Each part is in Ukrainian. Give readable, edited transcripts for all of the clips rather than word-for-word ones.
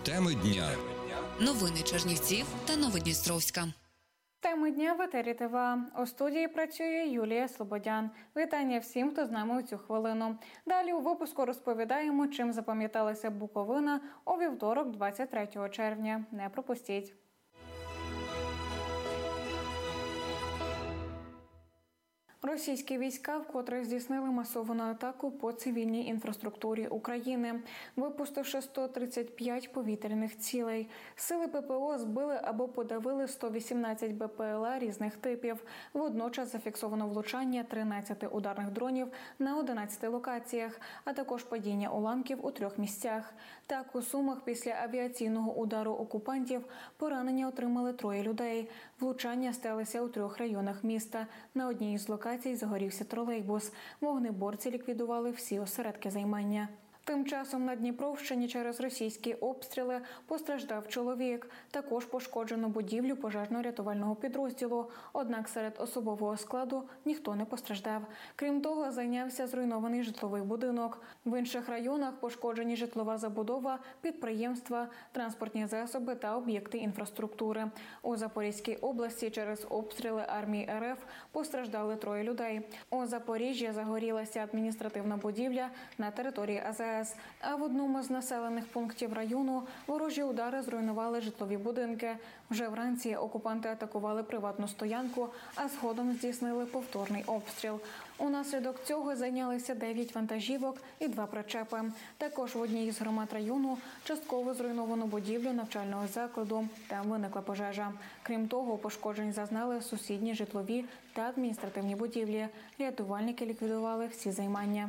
Теми дня. Новини Чернівців та Новодністровська. Теми дня в етері ТВА. У студії працює Юлія Слободян. Вітання всім, хто з нами у цю хвилину. Далі у випуску розповідаємо, чим запам'яталася Буковина у вівторок, 23 червня. Не пропустіть. Російські війська вкотре здійснили масовану атаку по цивільній інфраструктурі України, випустивши 135 повітряних цілей. Сили ППО збили або подавили 118 БПЛА різних типів. Водночас зафіксовано влучання 13 ударних дронів на 11 локаціях, а також падіння уламків у 3 місцях. Так, у Сумах після авіаційного удару окупантів поранення отримали 3 людей. Влучання сталися у 3 районах міста. На одній із локацій загорівся тролейбус. Вогнеборці ліквідували всі осередки займання. Тим часом на Дніпровщині через російські обстріли постраждав чоловік. Також пошкоджено будівлю пожежно-рятувального підрозділу. Однак серед особового складу ніхто не постраждав. Крім того, зайнявся зруйнований житловий будинок. В інших районах пошкоджені житлова забудова, підприємства, транспортні засоби та об'єкти інфраструктури. У Запорізькій області через обстріли армії РФ постраждали 3 людей. У Запоріжжі загорілася адміністративна будівля на території АЗС. А в одному з населених пунктів району ворожі удари зруйнували житлові будинки. Вже вранці окупанти атакували приватну стоянку, а згодом здійснили повторний обстріл. Унаслідок цього зайнялися 9 вантажівок і 2 причепи. Також в одній із громад району частково зруйновано будівлю навчального закладу. Там виникла пожежа. Крім того, пошкоджень зазнали сусідні житлові та адміністративні будівлі. Рятувальники ліквідували всі займання.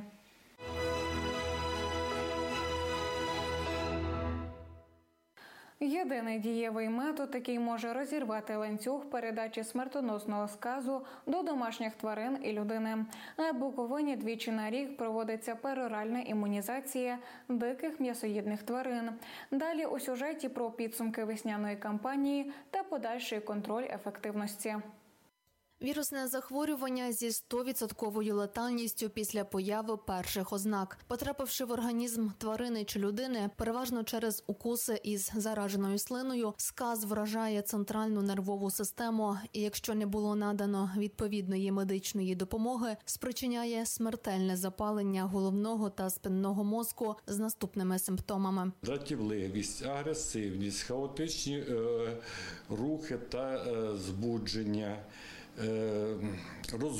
Єдиний дієвий метод, який може розірвати ланцюг передачі смертоносного сказу до домашніх тварин і людини. На Буковині двічі на рік проводиться пероральна імунізація диких м'ясоїдних тварин. Далі у сюжеті про підсумки весняної кампанії та подальший контроль ефективності. Вірусне захворювання зі 100% летальністю після появи перших ознак. Потрапивши в організм тварини чи людини, переважно через укуси із зараженою слиною, сказ вражає центральну нервову систему і, якщо не було надано відповідної медичної допомоги, спричиняє смертельне запалення головного та спинного мозку з наступними симптомами. Дратівливість, агресивність, хаотичні рухи та збудження,